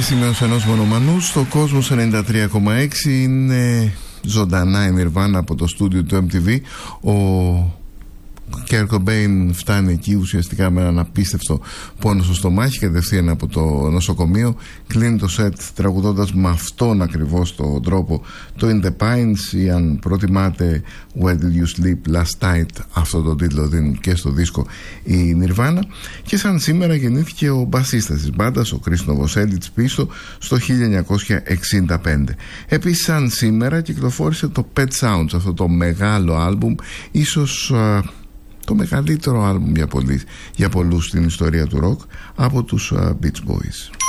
Σημείως ενός μονομανού στο Κόσμος 93,6 είναι ζωντανά η Nirvana από το στούντιο του MTV. Ο Kurt Cobain φτάνει εκεί ουσιαστικά με έναν απίστευτο πόνο στο στομάχι, κατευθείαν από το νοσοκομείο. Κλείνει το σετ τραγουδώντας με αυτόν ακριβώς τον τρόπο το In The Pines, ή αν προτιμάτε Where Did You Sleep Last Night, αυτό το τίτλο δίνουν και στο δίσκο η Nirvana. Και σαν σήμερα γεννήθηκε ο μπασίστας της μπάντας, ο Chris Novoselic, πίσω στο 1965. Επίσης σαν σήμερα κυκλοφόρησε το Pet Sounds, αυτό το μεγάλο άλμπουμ, ίσως το μεγαλύτερο άλμπουμ για πολλούς στην ιστορία του ροκ, από τους Beach Boys.